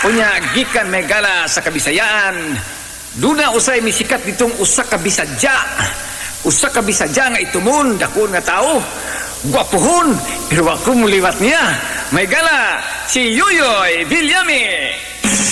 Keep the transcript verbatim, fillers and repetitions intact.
Unya gikan megala sa Kabisayaan. Duna usay misikat ditong usa ka Bisadya. Usa ka Bisadya nga itumun dakon nga tao. Gwapuhon pero ako muliwat niya. Megala si Yoyoy Villame.